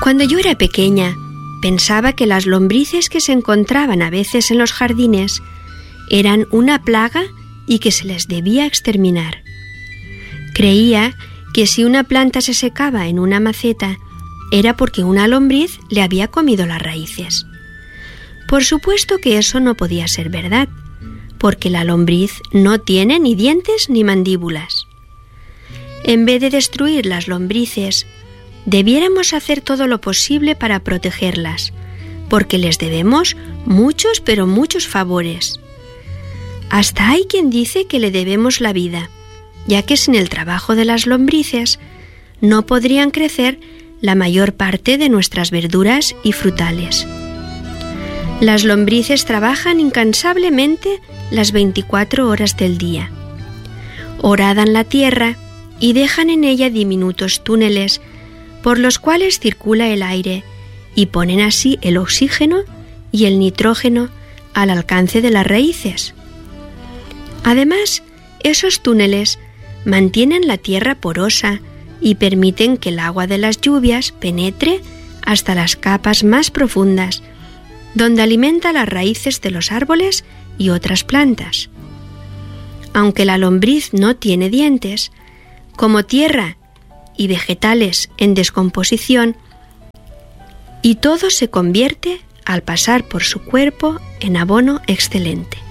Cuando yo era pequeña, pensaba que las lombrices que se encontraban a veces en los jardines eran una plaga y que se les debía exterminar. Creía que si una planta se secaba en una maceta era porque una lombriz le había comido las raíces. Por supuesto que eso no podía ser verdad, porque la lombriz no tiene ni dientes ni mandíbulas. En vez de destruir las lombrices, debiéramos hacer todo lo posible para protegerlas, porque les debemos muchos, pero muchos favores. Hasta hay quien dice que le debemos la vida, ya que sin el trabajo de las lombrices no podrían crecer la mayor parte de nuestras verduras y frutales. Las lombrices trabajan incansablemente las 24 horas del día. Horadan la tierra y dejan en ella diminutos túneles por los cuales circula el aire y ponen así el oxígeno y el nitrógeno al alcance de las raíces. Además, esos túneles mantienen la tierra porosa y permiten que el agua de las lluvias penetre hasta las capas más profundas, donde alimenta las raíces de los árboles y otras plantas. Aunque la lombriz no tiene dientes, como tierra y vegetales en descomposición, y todo se convierte, al pasar por su cuerpo, en abono excelente.